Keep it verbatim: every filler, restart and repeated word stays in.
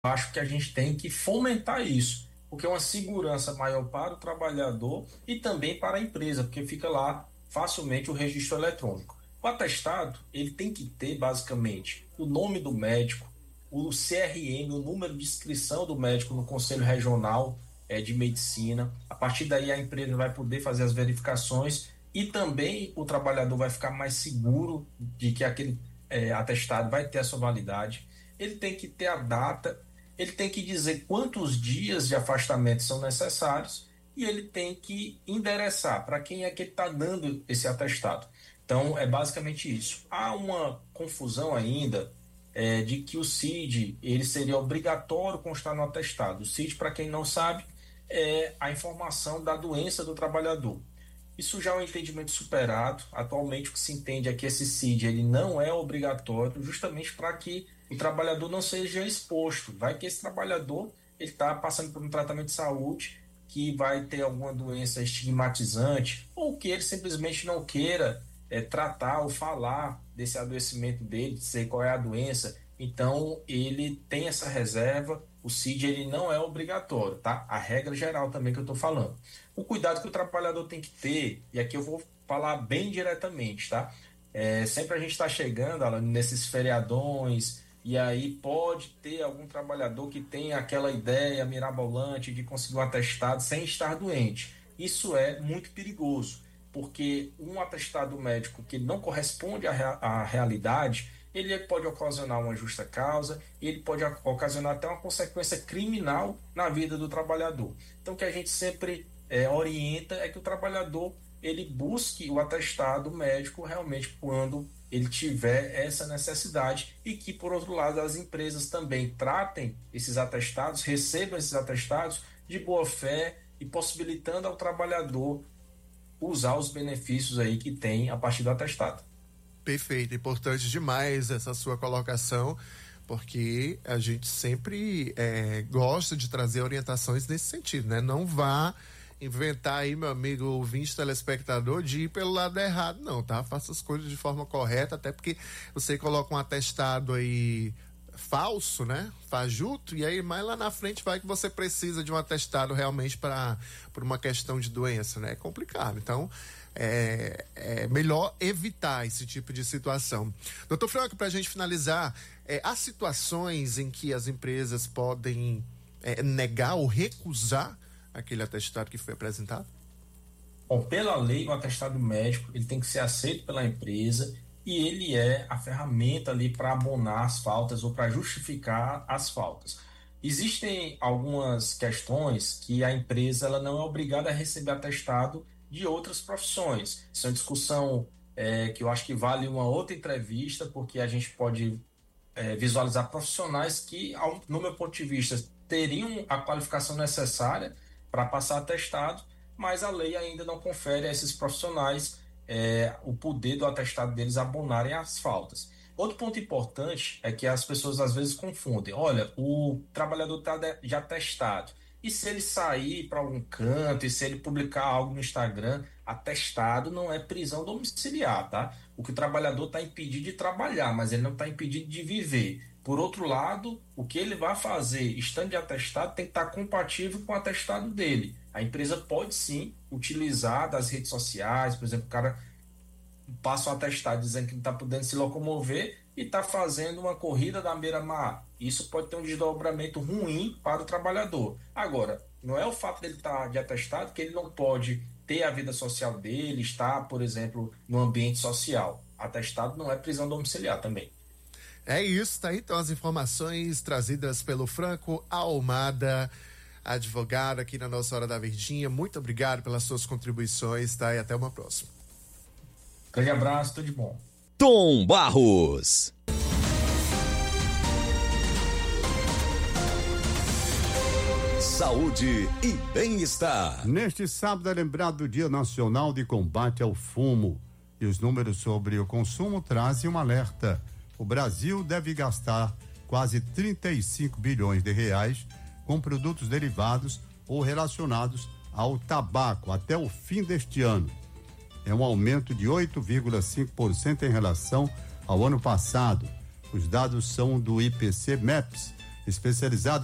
acho que a gente tem que fomentar isso, porque é uma segurança maior para o trabalhador e também para a empresa, porque fica lá facilmente o registro eletrônico. O atestado, ele tem que ter basicamente o nome do médico, o C R M, o número de inscrição do médico no Conselho Regional eh, de Medicina. A partir daí a empresa vai poder fazer as verificações e também o trabalhador vai ficar mais seguro de que aquele eh, atestado vai ter a sua validade. Ele tem que ter a data, ele tem que dizer quantos dias de afastamento são necessários e ele tem que endereçar para quem é que ele está dando esse atestado. Então, é basicamente isso. Há uma confusão ainda é, de que o C I D ele seria obrigatório constar no atestado. O C I D, para quem não sabe, é a informação da doença do trabalhador. Isso já é um entendimento superado. Atualmente, o que se entende é que esse C I D ele não é obrigatório, justamente para que o trabalhador não seja exposto. Vai que esse trabalhador ele está passando por um tratamento de saúde que vai ter alguma doença estigmatizante ou que ele simplesmente não queira é, tratar ou falar desse adoecimento dele, dizer qual é a doença. Então, ele tem essa reserva. O C I D ele não é obrigatório, tá? A regra geral também que eu estou falando. O cuidado que o trabalhador tem que ter, e aqui eu vou falar bem diretamente, tá? É, sempre a gente está chegando Alan, nesses feriadões, e aí pode ter algum trabalhador que tenha aquela ideia mirabolante de conseguir um atestado sem estar doente. Isso é muito perigoso, porque um atestado médico que não corresponde à, rea- à realidade, ele pode ocasionar uma justa causa, ele pode ocasionar até uma consequência criminal na vida do trabalhador. Então, o que a gente sempre é, orienta é que o trabalhador ele busque o atestado médico realmente quando ele tiver essa necessidade e que, por outro lado, as empresas também tratem esses atestados, recebam esses atestados de boa fé e possibilitando ao trabalhador usar os benefícios aí que tem a partir do atestado. Perfeito, importante demais essa sua colocação, porque a gente sempre é, gosta de trazer orientações nesse sentido, né? Não vá inventar aí, meu amigo ouvinte, telespectador, de ir pelo lado errado, não, tá? Faça as coisas de forma correta, até porque você coloca um atestado aí falso, né? Fajuto, e aí mais lá na frente vai que você precisa de um atestado realmente para por uma questão de doença, né? É complicado. Então, é, é melhor evitar esse tipo de situação. Doutor Franco, para a gente finalizar, é, há situações em que as empresas podem é, negar ou recusar aquele atestado que foi apresentado? Bom, pela lei, o atestado médico ele tem que ser aceito pela empresa e ele é a ferramenta ali para abonar as faltas ou para justificar as faltas. Existem algumas questões que a empresa ela não é obrigada a receber atestado de outras profissões. Isso é uma discussão é, que eu acho que vale uma outra entrevista, porque a gente pode é, visualizar profissionais que, ao, no meu ponto de vista, teriam a qualificação necessária para passar atestado, mas a lei ainda não confere a esses profissionais é, o poder do atestado deles abonarem as faltas. Outro ponto importante é que as pessoas às vezes confundem. Olha, o trabalhador está de atestado. E se ele sair para algum canto, e se ele publicar algo no Instagram, atestado não é prisão domiciliar, tá? O que o trabalhador está impedido de trabalhar, mas ele não está impedido de viver. Por outro lado, o que ele vai fazer estando de atestado tem que estar compatível com o atestado dele. A empresa pode sim utilizar das redes sociais, por exemplo, o cara passa um atestado dizendo que não está podendo se locomover e está fazendo uma corrida da beira-mar. Isso pode ter um desdobramento ruim para o trabalhador. Agora, não é o fato dele estar de atestado que ele não pode ter a vida social dele, estar, por exemplo, no ambiente social. Atestado não é prisão domiciliar também. É isso, tá aí então as informações trazidas pelo Franco Almada, advogado aqui na nossa Hora da Verdinha. Muito obrigado pelas suas contribuições, tá? E até uma próxima. Grande abraço, tudo de bom. Tom Barros. Saúde e bem-estar. Neste sábado é lembrado do Dia Nacional de Combate ao Fumo. E os números sobre o consumo trazem um alerta. O Brasil deve gastar quase trinta e cinco bilhões de reais com produtos derivados ou relacionados ao tabaco até o fim deste ano. É um aumento de oito vírgula cinco por cento em relação ao ano passado. Os dados são do I P C-MEPS, especializado